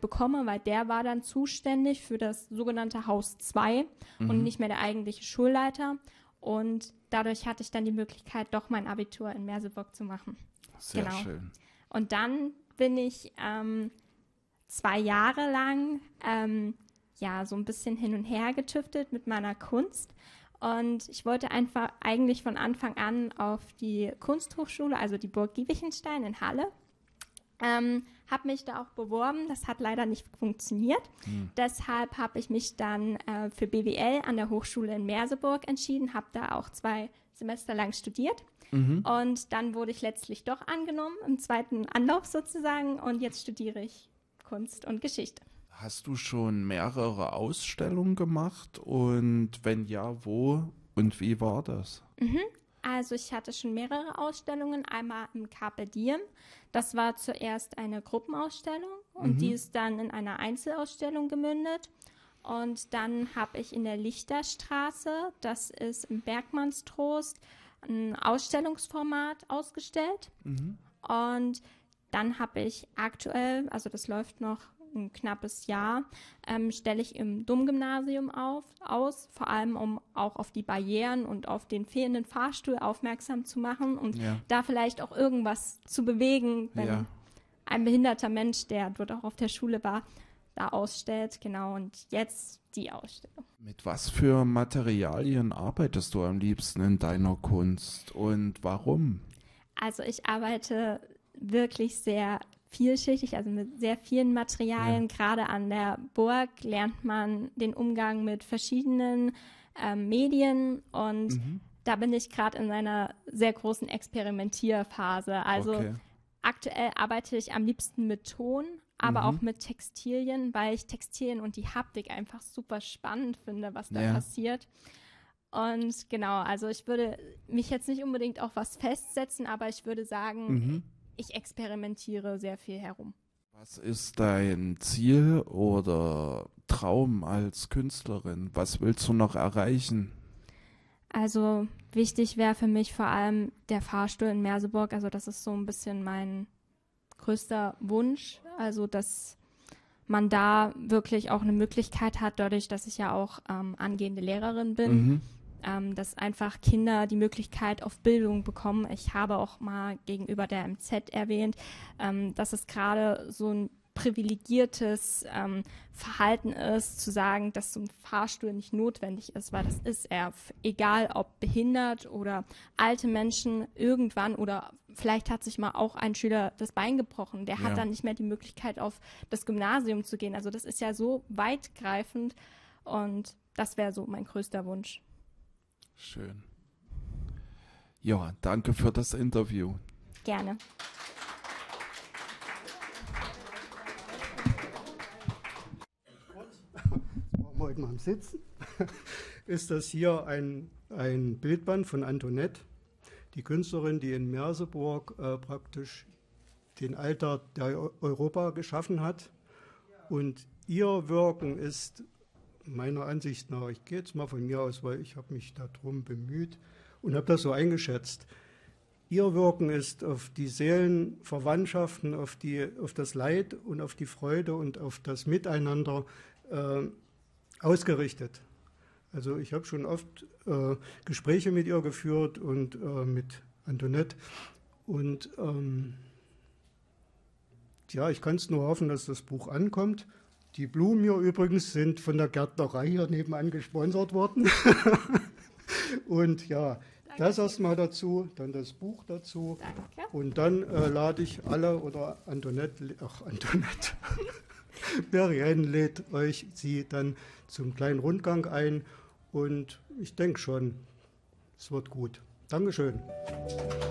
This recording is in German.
bekomme, weil der war dann zuständig für das sogenannte Haus 2 und nicht mehr der eigentliche Schulleiter. Und dadurch hatte ich dann die Möglichkeit, doch mein Abitur in Merseburg zu machen. Sehr schön. Und dann bin ich 2 Jahre lang so ein bisschen hin und her getüftelt mit meiner Kunst. Und ich wollte eigentlich von Anfang an auf die Kunsthochschule, also die Burg Giebichenstein in Halle. Habe mich da auch beworben, das hat leider nicht funktioniert. Deshalb habe ich mich dann für BWL an der Hochschule in Merseburg entschieden, habe da auch 2 Semester lang studiert. Und dann wurde ich letztlich doch angenommen, im 2. Anlauf sozusagen. Und jetzt studiere ich Kunst und Geschichte. Hast du schon mehrere Ausstellungen gemacht? Und wenn ja, wo und wie war das? Also ich hatte schon mehrere Ausstellungen, einmal im Carpe Diem. Das war zuerst eine Gruppenausstellung und die ist dann in einer Einzelausstellung gemündet. Und dann habe ich in der Lichterstraße, das ist im Bergmannstrost, ein Ausstellungsformat ausgestellt. Und dann habe ich aktuell, also das läuft noch ein knappes Jahr, stelle ich im Domgymnasium aus, vor allem um auch auf die Barrieren und auf den fehlenden Fahrstuhl aufmerksam zu machen und da vielleicht auch irgendwas zu bewegen, wenn ein behinderter Mensch, der dort auch auf der Schule war, da ausstellt. Genau, und jetzt die Ausstellung. Mit was für Materialien arbeitest du am liebsten in deiner Kunst und warum? Also ich arbeite wirklich sehr vielschichtig, also mit sehr vielen Materialien. Gerade an der Burg lernt man den Umgang mit verschiedenen Medien und da bin ich gerade in einer sehr großen Experimentierphase. Also aktuell arbeite ich am liebsten mit Ton, aber auch mit Textilien, weil ich Textilien und die Haptik einfach super spannend finde, was da passiert. Und genau, also ich würde mich jetzt nicht unbedingt auf was festsetzen, aber ich würde sagen, ich experimentiere sehr viel herum. Was ist dein Ziel oder Traum als Künstlerin? Was willst du noch erreichen? Also wichtig wäre für mich vor allem der Fahrstuhl in Merseburg. Also das ist so ein bisschen mein größter Wunsch. Also dass man da wirklich auch eine Möglichkeit hat, dadurch, dass ich ja auch angehende Lehrerin bin, dass einfach Kinder die Möglichkeit auf Bildung bekommen. Ich habe auch mal gegenüber der MZ erwähnt, dass es gerade so ein privilegiertes Verhalten ist, zu sagen, dass so ein Fahrstuhl nicht notwendig ist, weil das ist er. Egal ob behindert oder alte Menschen irgendwann oder vielleicht hat sich mal auch ein Schüler das Bein gebrochen, der hat dann nicht mehr die Möglichkeit, auf das Gymnasium zu gehen. Also das ist ja so weitgreifend und das wäre so mein größter Wunsch. Schön. Ja, danke für das Interview. Gerne. Machen wir heute mal am Sitzen. Ist das hier ein Bildband von Antoinette, die Künstlerin, die in Merseburg praktisch den Altar der Europa geschaffen hat. Und ihr Wirken ist meiner Ansicht nach, ich gehe jetzt mal von mir aus, weil ich habe mich darum bemüht und habe das so eingeschätzt. Ihr Wirken ist auf die Seelenverwandtschaften, auf das Leid und auf die Freude und auf das Miteinander ausgerichtet. Also ich habe schon oft Gespräche mit ihr geführt und mit Antoinette und ich kann es nur hoffen, dass das Buch ankommt. Die Blumen hier übrigens sind von der Gärtnerei hier nebenan gesponsert worden. Und ja, das erstmal dazu, dann das Buch dazu. Danke. Und dann lade ich alle oder Antoinette, Marianne lädt sie dann zum kleinen Rundgang ein. Und ich denke schon, es wird gut. Dankeschön.